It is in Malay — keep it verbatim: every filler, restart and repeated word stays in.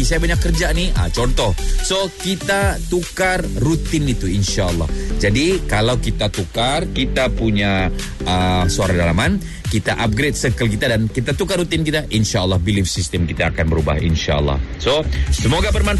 saya banyak kerja ni, ah, contoh. So kita tukar rutin itu insyaAllah. Jadi kalau kita tukar kita punya uh, suara dalaman, kita upgrade circle kita dan kita tukar rutin kita, insyaAllah belief system kita akan berubah insyaAllah. So semoga bermanfaat.